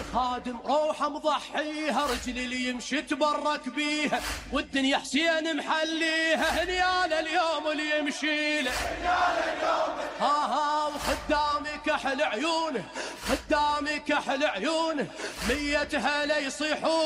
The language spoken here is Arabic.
خادم روحه مضحيها، رجلي اللي يمشي تبرك بيها، والدنيا حسين محليها. هنيال اليوم اللي يمشي له، ها وخدامي كحل عيونه، خدامي كحل عيونه، 100 هلا يصيحون.